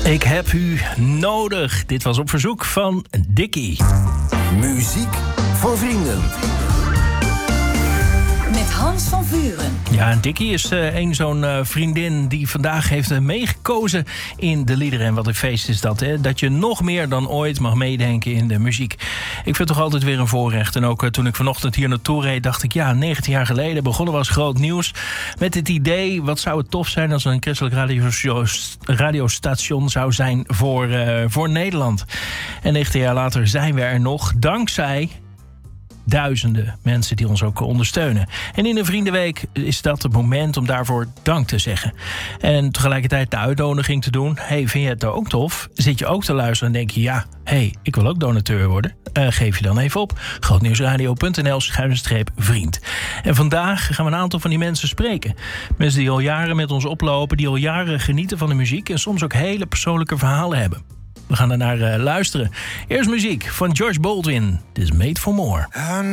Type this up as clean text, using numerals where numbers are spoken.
Ik heb u nodig. Dit was op verzoek van Dickie. Muziek voor vrienden. Met Hans van Vuren. Ja, en Dickie is een zo'n vriendin die vandaag heeft meegekozen in de liederen. En wat een feest is dat, hè? Dat je nog meer dan ooit mag meedenken in de muziek. Ik vind het toch altijd weer een voorrecht. En ook toen ik vanochtend hier naartoe reed, dacht ik... ja, 19 jaar geleden begonnen we als groot nieuws met het idee... wat zou het tof zijn als er een christelijk radiostation zou zijn voor Nederland. En 19 jaar later zijn we er nog, dankzij... duizenden mensen die ons ook ondersteunen. En in de Vriendenweek is dat het moment om daarvoor dank te zeggen. En tegelijkertijd de uitnodiging te doen. Hey, vind je het ook tof? Zit je ook te luisteren en denk je... ja, hey, ik wil ook donateur worden? Geef je dan even op. grootnieuwsradio.nl/vriend. En vandaag gaan we een aantal van die mensen spreken. Mensen die al jaren met ons oplopen, die al jaren genieten van de muziek... en soms ook hele persoonlijke verhalen hebben. We gaan er naar luisteren. Eerst muziek van George Baldwin. This is Made for More.